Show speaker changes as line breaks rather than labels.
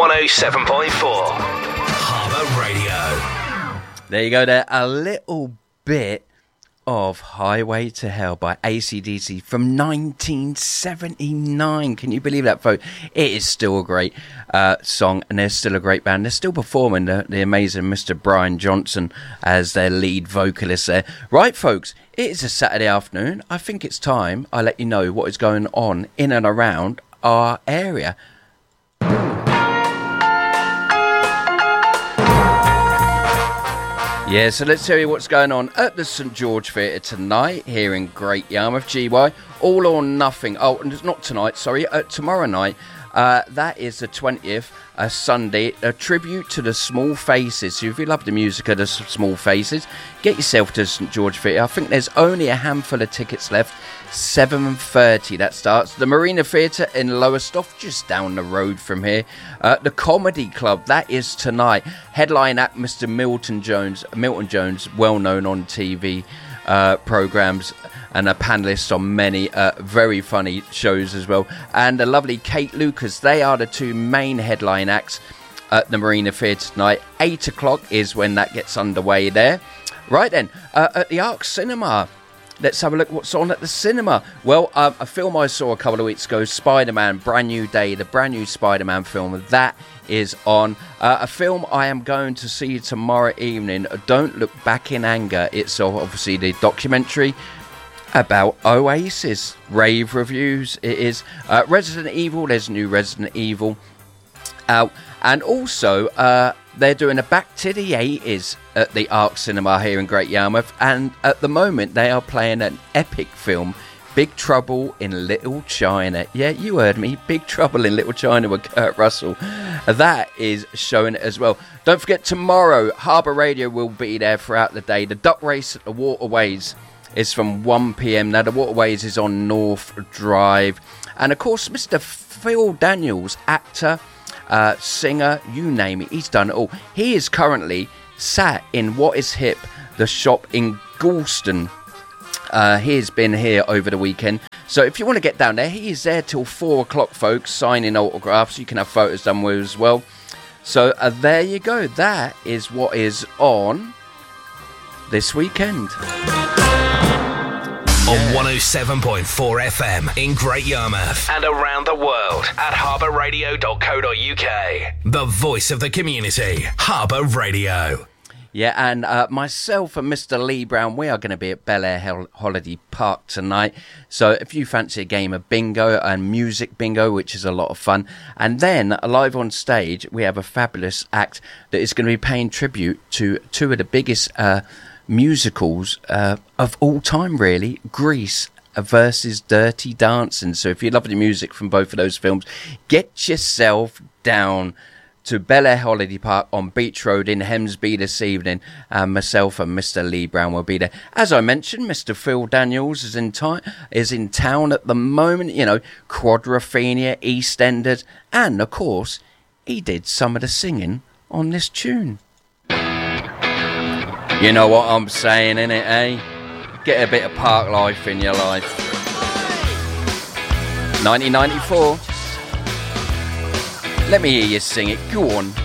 107.4 Harbour Radio.
There you go there. A little bit of Highway to Hell by AC/DC from 1979. Can you believe that, folks? It is still a great song, and they're still a great band. They're still performing, the amazing Mr. Brian Johnson as their lead vocalist there. Right, folks, it is a Saturday afternoon. I think it's time I let you know what is going on in and around our area. Yeah, so let's tell you what's going on at the St George Theatre tonight here in Great Yarmouth, GY. All or Nothing. Oh, and not tonight, sorry, tomorrow night. That is the 20th, Sunday, a tribute to the Small Faces. So if you love the music of the Small Faces, get yourself to St George Theatre. I think there's only a handful of tickets left. 7:30 that starts. The Marina Theatre in Lowestoft, just down the road from here. The Comedy Club, that is tonight. Headline act Mr. Milton Jones, well known on TV programmes and a panelist on many very funny shows as well. And the lovely Kate Lucas, they are the two main headline acts at the Marina Theatre tonight. 8 o'clock is when that gets underway there. Right then, at the Arc Cinema, let's have a look what's on at the cinema. Well, a film I saw a couple of weeks ago, Spider-Man, Brand New Day, the brand new Spider-Man film, that is on. A film I am going to see tomorrow evening, Don't Look Back in Anger. It's obviously the documentary about Oasis. Rave reviews, it is. Resident Evil, there's new Resident Evil out. And also, they're doing a Back to the 80s at the Arc Cinema here in Great Yarmouth, and at the moment they are playing an epic film, Big Trouble in Little China. Yeah, you heard me, Big Trouble in Little China with Kurt Russell. That is showing it as well. Don't forget, tomorrow Harbour Radio will be there throughout the day. The duck race at the Waterways is from 1 p.m. Now the Waterways is on North Drive, and of course Mr. Phil Daniels, actor, singer, you name it, he's done it all. He is currently sat in What Is Hip, the shop in Galston. He has been here over the weekend, so if you want to get down there, he is there till 4 o'clock, folks, signing autographs. You can have photos done with as well. So there you go, that is what is on this weekend.
On 107.4 FM in Great Yarmouth and around the world at harbourradio.co.uk. The voice of the community, Harbour Radio.
Yeah, and myself and Mr. Lee Brown, we are going to be at Bel Air Holiday Park tonight. So if you fancy a game of bingo and music bingo, which is a lot of fun, and then live on stage, we have a fabulous act that is going to be paying tribute to two of the biggest musicals of all time, really. Grease versus Dirty Dancing. So if you love the music from both of those films, get yourself down to Bel Air Holiday Park on Beach Road in Hemsby this evening. Myself and Mr. Lee Brown will be there. As I mentioned, Mr. Phil Daniels is in town at the moment. You know, Quadrophenia, EastEnders, and of course he did some of the singing on this tune. You know what I'm saying, innit, eh? Get a bit of park life in your life. 1994. Let me hear you sing it. Go on.